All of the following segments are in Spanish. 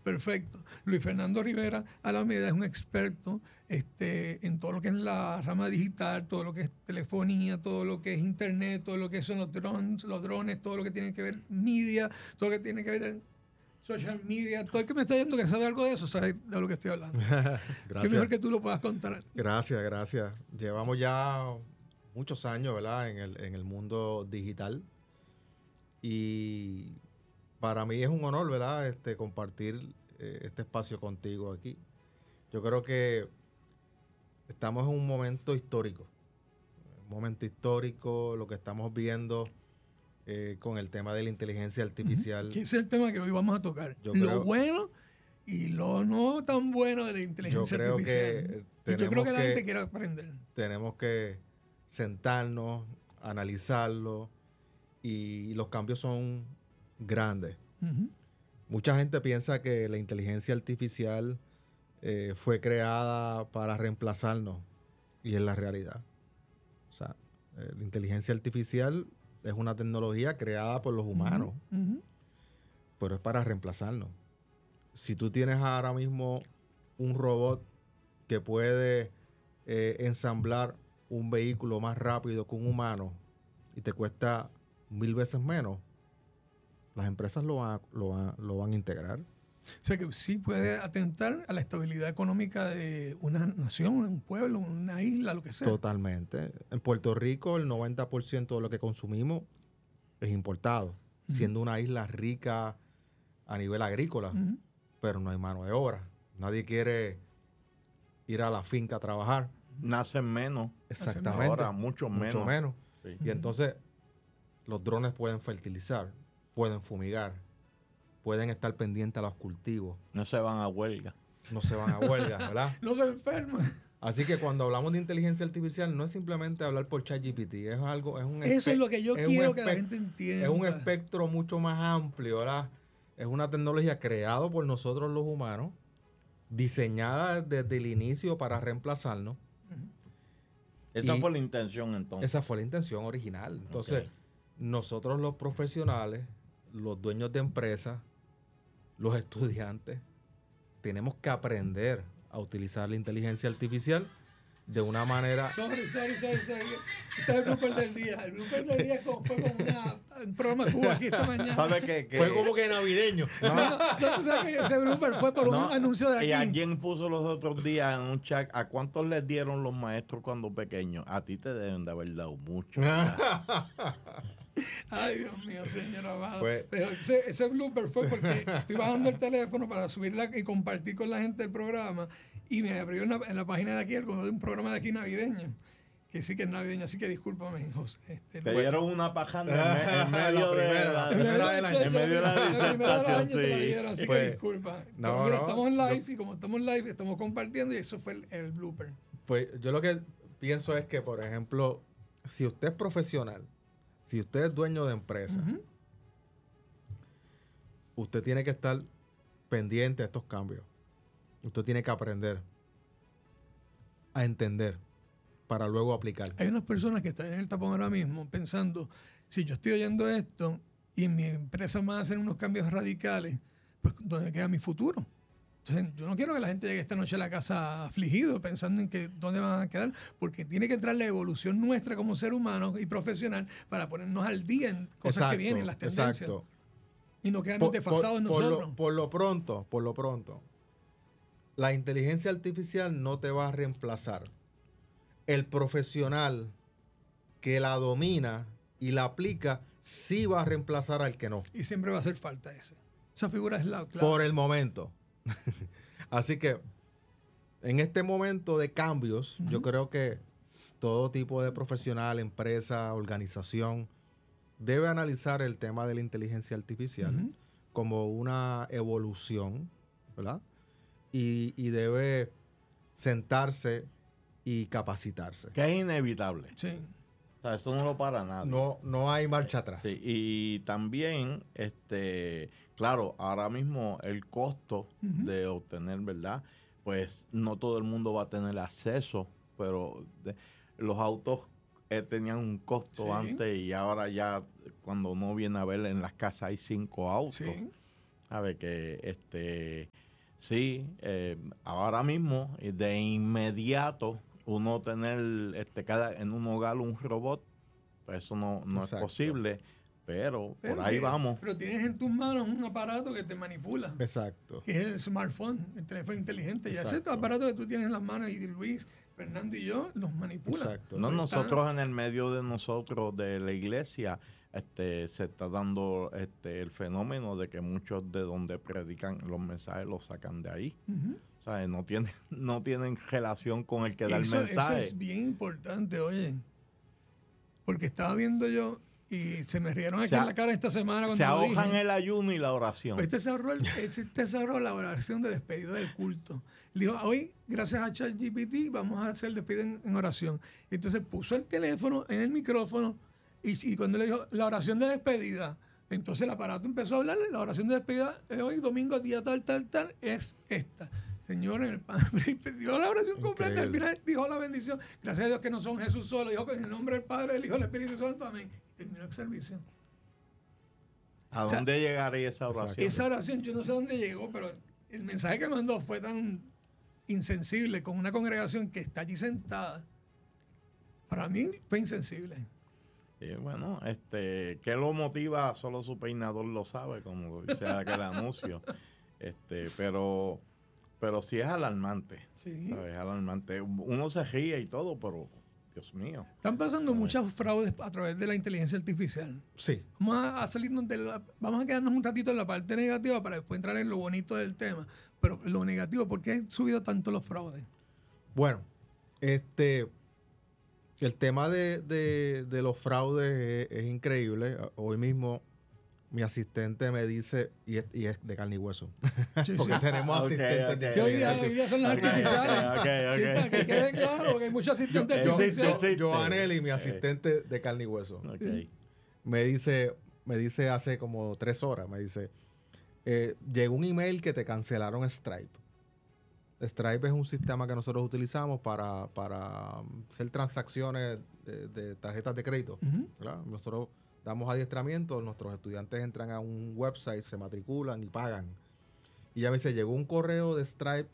Perfecto. Luis Fernando Rivera Alameda es un experto en todo lo que es la rama digital, todo lo que es telefonía, todo lo que es internet, todo lo que son los drones, todo lo que tiene que ver media, todo lo que tiene que ver social media. Todo el que me está yendo que sabe algo de eso, sabe de lo que estoy hablando. Qué mejor que tú lo puedas contar. Gracias. Llevamos ya muchos años, ¿verdad?, en el mundo digital. Y para mí es un honor, ¿verdad?, compartir este espacio contigo aquí. Yo creo que estamos en un momento histórico. Lo que estamos viendo con el tema de la inteligencia artificial. Que ese es el tema que hoy vamos a tocar. Lo bueno y lo no tan bueno de la inteligencia artificial. Yo creo que la gente quiere aprender. Tenemos que sentarnos, analizarlo, y los cambios son grandes. Mucha gente piensa que la inteligencia artificial fue creada para reemplazarnos, y es la realidad. O sea, la inteligencia artificial es una tecnología creada por los humanos, pero es para reemplazarnos. Si tú tienes ahora mismo un robot que puede ensamblar un vehículo más rápido que un humano y te cuesta 1000 veces menos, las empresas lo van a integrar. O sea que sí puede atentar a la estabilidad económica de una nación, un pueblo, una isla, lo que sea. Totalmente. En Puerto Rico el 90% de lo que consumimos es importado, siendo una isla rica a nivel agrícola, pero no hay mano de obra. Nadie quiere ir a la finca a trabajar. Nacen menos. Exactamente. Ahora mucho menos. Sí. Y entonces los drones pueden fertilizar, pueden fumigar, pueden estar pendientes a los cultivos. No se van a huelga. ¿Verdad? No se enferman. Así que cuando hablamos de inteligencia artificial no es simplemente hablar por ChatGPT, eso es lo que yo quiero que la gente entienda. Es un espectro mucho más amplio, ¿verdad? Es una tecnología creada por nosotros los humanos, diseñada desde el inicio para reemplazarnos. Esa fue la intención entonces. Esa fue la intención original. Entonces, nosotros los profesionales, los dueños de empresas, los estudiantes, tenemos que aprender a utilizar la inteligencia artificial de una manera... Sorry. Este es el blooper del día. El blooper del día fue como un programa Cuba aquí esta mañana. ¿Sabe qué? Fue como que navideño. No, tú sabes que ese blooper fue por un anuncio de aquí. Y alguien puso los otros días en un chat, ¿a cuántos les dieron los maestros cuando pequeños? A ti te deben de haber dado mucho. Ay, Dios mío, señor amado. Pero ese blooper fue porque estoy bajando el teléfono para subirla y compartir con la gente el programa, y me abrió en la página de aquí algo de un programa de aquí navideño, que sí que es navideño, así que discúlpame, José. Te dieron una pajanda en medio de la disertación, sí. Así que disculpa. Mira, estamos en live, y como estamos en live, estamos compartiendo, y eso fue el blooper. Pues yo lo que pienso es que, por ejemplo, si usted es profesional, si usted es dueño de empresa, usted tiene que estar pendiente de estos cambios. Usted tiene que aprender a entender para luego aplicar. Hay unas personas que están en el tapón ahora mismo pensando, si yo estoy oyendo esto y en mi empresa van a hacer unos cambios radicales, pues ¿dónde queda mi futuro? Entonces, yo no quiero que la gente llegue esta noche a la casa afligido pensando en que dónde van a quedar, porque tiene que entrar la evolución nuestra como ser humano y profesional para ponernos al día en cosas que vienen, las tendencias. Exacto. Y no quedarnos desfasados en nosotros. Por lo pronto, la inteligencia artificial no te va a reemplazar. El profesional que la domina y la aplica sí va a reemplazar al que no. Y siempre va a hacer falta ese. Esa figura es la clave. Por el momento. Así que en este momento de cambios, yo creo que todo tipo de profesional, empresa, organización debe analizar el tema de la inteligencia artificial como una evolución, ¿verdad? Y debe sentarse y capacitarse. Que es inevitable. Sí. O sea, eso no lo para nada. No hay marcha atrás. Sí, y también, claro, ahora mismo el costo de obtener, ¿verdad? Pues no todo el mundo va a tener acceso, pero los autos tenían un costo antes, y ahora ya cuando uno viene a ver en las casas hay 5 autos. Sí. sabe que sí, ahora mismo de inmediato uno tener en un hogar un robot, pues eso no es posible, pero por ahí vamos. Pero tienes en tus manos un aparato que te manipula. Exacto. Que es el smartphone, el teléfono inteligente. Ya ese aparato que tú tienes en las manos y Luis, Fernando y yo los manipula. Exacto. No, nosotros en el medio de nosotros, de la iglesia, se está dando el fenómeno de que muchos de donde predican los mensajes los sacan de ahí. O sea, no tienen relación con el que da el mensaje. Eso es bien importante, oye. Porque estaba viendo yo y se me rieron aquí en la cara esta semana cuando se ahogan el ayuno y la oración. Pues se ahorró la oración de despedida del culto. Le dijo, hoy, gracias a ChatGPT, vamos a hacer despedida en oración. Y entonces puso el teléfono en el micrófono y cuando le dijo la oración de despedida, entonces el aparato empezó a hablarle, la oración de despedida de hoy, domingo, día tal, es esta. Señor, en el Padre, dio la oración completa, al final dijo la bendición. Gracias a Dios que no son Jesús solo, dijo que en el nombre del Padre, del Hijo y del Espíritu Santo, amén. Y terminó el servicio. ¿A dónde llegaría esa oración? Esa oración, yo no sé dónde llegó, pero el mensaje que mandó fue tan insensible con una congregación que está allí sentada. Para mí fue insensible. Bueno, ¿qué lo motiva? Solo su peinador lo sabe, como dice aquel anuncio. Pero sí es alarmante. Sí. ¿Sabes? Es alarmante. Uno se ríe y todo, pero Dios mío. Están pasando muchos fraudes a través de la inteligencia artificial. Sí. Vamos a quedarnos un ratito en la parte negativa para después entrar en lo bonito del tema. Pero lo negativo, ¿por qué han subido tanto los fraudes? Bueno, el tema de los fraudes es increíble. Hoy mismo mi asistente me dice, y es de carne y hueso, porque tenemos asistentes. Hoy día son los artificiales. Que quede claro, que hay muchos asistentes artificiales. Joanel y mi asistente de carne y hueso. Me dice hace como 3 horas, me dice, llegó un email que te cancelaron Stripe. Stripe es un sistema que nosotros utilizamos para hacer transacciones de tarjetas de crédito. ¿Verdad? Nosotros damos adiestramiento, nuestros estudiantes entran a un website, se matriculan y pagan. Y ya me dice, llegó un correo de Stripe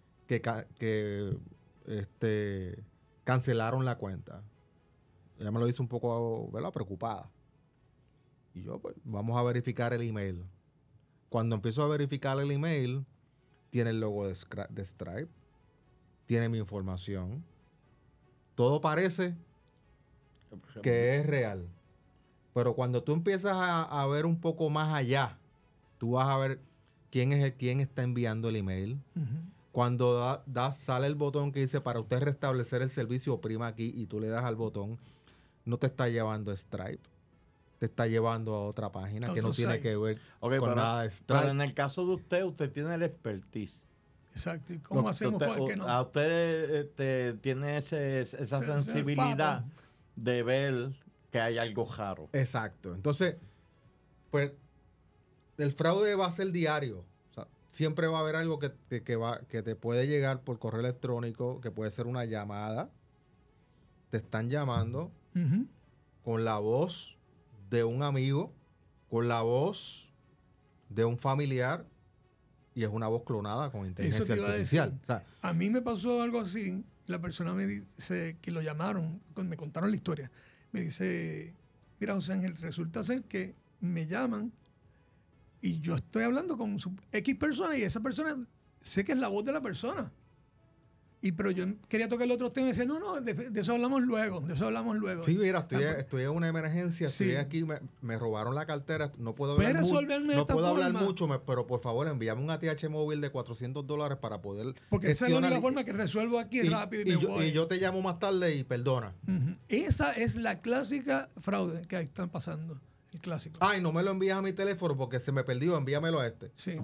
que cancelaron la cuenta. Ella me lo dice un poco, ¿verdad?, preocupada. Y yo, pues, vamos a verificar el email. Cuando empiezo a verificar el email, tiene el logo de Stripe, tiene mi información. Todo parece que es real. Pero cuando tú empiezas a ver un poco más allá, tú vas a ver quién está enviando el email. Cuando sale el botón que dice para usted restablecer el servicio, oprima aquí y tú le das al botón, no te está llevando a Stripe, te está llevando a otra página que no tiene que ver con nada de Stripe. Pero en el caso de usted tiene el expertise. Exacto. ¿Y cómo hacemos con el que no? A usted tiene esa sensibilidad de ver que hay algo raro. Exacto. Entonces, pues, el fraude va a ser diario. O sea, siempre va a haber algo que te puede llegar por correo electrónico, que puede ser una llamada. Te están llamando con la voz de un amigo, con la voz de un familiar, y es una voz clonada con inteligencia artificial. O sea, a mí me pasó algo así. La persona me dice que lo llamaron, me contaron la historia. Me dice, mira, José Ángel, resulta ser que me llaman y yo estoy hablando con su X persona y esa persona sé que es la voz de la persona. Pero yo quería tocar el otro tema y decía, no, de eso hablamos luego, Sí, mira, estoy en una emergencia, estoy aquí, me robaron la cartera, no puedo hablar mucho, pero por favor envíame un ATH móvil de $400 para poder porque esa es la única forma que resuelvo aquí rápido y yo te llamo más tarde y perdona. Esa es la clásica fraude que están pasando, el clásico. Ay, no me lo envías a mi teléfono porque se me perdió, envíamelo a este. Sí.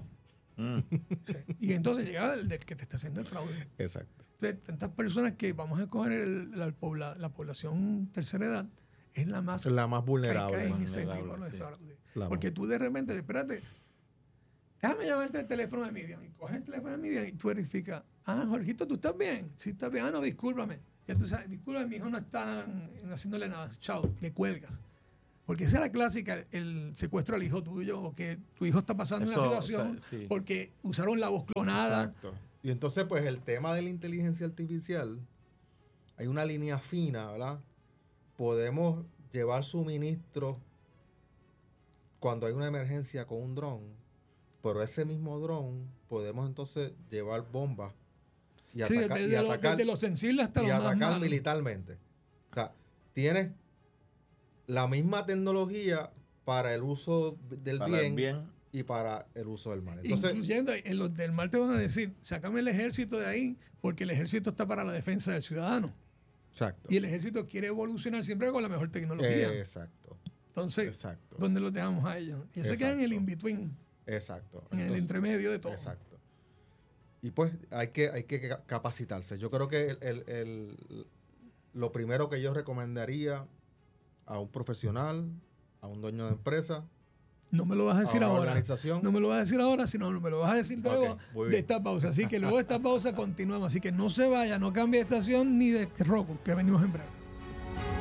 Sí. Y entonces llega el del que te está haciendo el fraude. Exacto. Entonces, tantas personas que vamos a coger la población tercera edad es la más vulnerable. Que cae en ese tipo de fraude. Porque tú de repente, espérate, déjame llamarte el teléfono de Miriam. Y coges el teléfono de Miriam y tú verificas, Jorgito, ¿tú estás bien? Sí, estás bien. No, discúlpame. Ya tú sabes, discúlpame, mi hijo no está haciéndole nada. Chao, le cuelgas. Porque esa era clásica, el secuestro al hijo tuyo, o que tu hijo está pasando Eso, una situación sí. porque usaron la voz clonada. Exacto. Y entonces, pues, el tema de la inteligencia artificial, hay una línea fina, ¿verdad? Podemos llevar suministros cuando hay una emergencia con un dron, pero ese mismo dron podemos entonces llevar bombas y Sí, atacar, desde lo sensible hasta y lo más atacar malo. militarmente. O sea, tienes la misma tecnología para el uso del Para el bien bien. y para el uso del mal. Entonces, Incluyendo en los del mal te van a decir, sácame el ejército de ahí, porque el ejército está para la defensa del ciudadano. exacto. Y el ejército quiere evolucionar siempre con la mejor tecnología. Exacto. Entonces, Exacto. ¿dónde los dejamos a ellos? Y eso queda en el Exacto. in-between, Exacto. en el Entonces, entremedio de todo. exacto. Y pues hay que capacitarse. Yo creo que lo primero que yo recomendaría a un profesional, a un dueño de empresa, No me lo vas a decir a una ahora. organización. No me lo vas a decir ahora, sino me lo vas a decir luego Ok, muy de bien. esta pausa. Así que luego de esta pausa continuamos. Así que no se vaya, no cambie de estación ni de roco, que venimos en breve.